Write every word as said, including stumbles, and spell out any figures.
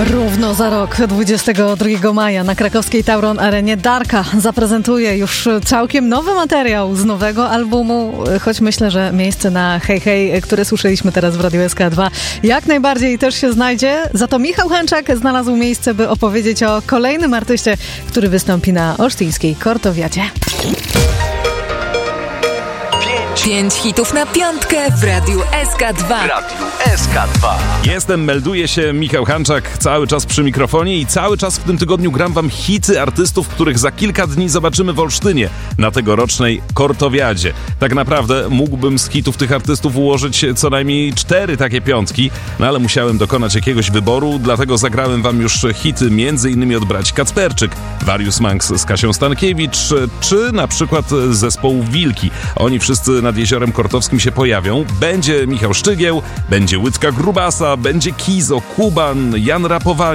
Równo za rok, dwudziestego drugiego maja na krakowskiej Tauron Arenie Darka zaprezentuje już całkiem nowy materiał z nowego albumu, choć myślę, że miejsce na Hej Hej, które słyszeliśmy teraz w Radiu S K dwa, jak najbardziej też się znajdzie. Za to Michał Hęczak znalazł miejsce, by opowiedzieć o kolejnym artyście, który wystąpi na olsztyńskiej Kortowiadzie. Pięć hitów na piątkę w Radiu S K dwa. Radiu S K dwa. Jestem, melduje się Michał Hęczak, cały czas przy mikrofonie i cały czas w tym tygodniu gram wam hity artystów, których za kilka dni zobaczymy w Olsztynie na tegorocznej Kortowiadzie. Tak naprawdę mógłbym z hitów tych artystów ułożyć co najmniej cztery takie piątki, no ale musiałem dokonać jakiegoś wyboru, dlatego zagrałem wam już hity między innymi od braci Kacperczyk, Warius Manx z Kasią Stankiewicz, czy na przykład zespołu Wilki. Oni wszyscy nad Jeziorem Kortowskim się pojawią. Będzie Michał Szczygieł, będzie Łydka Grubasa, będzie Kizo, Kuban, Jan Rapowani,